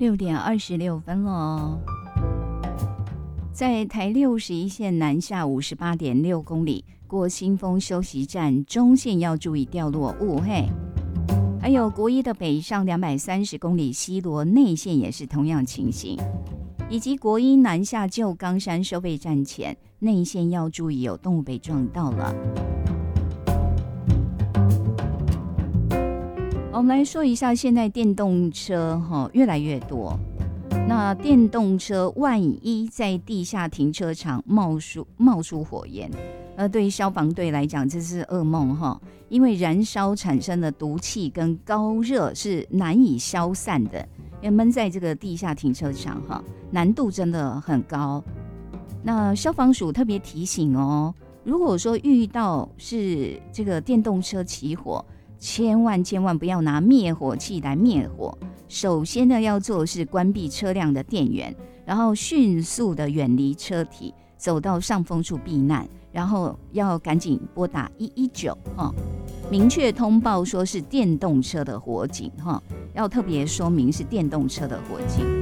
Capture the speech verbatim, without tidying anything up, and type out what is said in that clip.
六点二十六分了，在台六十一线南下五十八点六公里，过新丰休息站中线要注意掉落雾嘿。还有国一的北上两百三十公里西螺内线也是同样情形，以及国一南下旧冈山收费站前内线要注意有动物被撞到了。我们来说一下，现在电动车哈越来越多。那电动车万一在地下停车场冒出冒出火焰，呃，对消防队来讲这是噩梦哈，因为燃烧产生的毒气跟高热是难以消散的，因为闷在这个地下停车场哈，难度真的很高。那消防署特别提醒哦，如果说遇到是这个电动车起火，千万千万不要拿灭火器来灭火。首先呢，要做的是关闭车辆的电源，然后迅速的远离车体，走到上风处避难，然后要赶紧拨打一一九哈，明确通报说是电动车的火警哈，要特别说明是电动车的火警。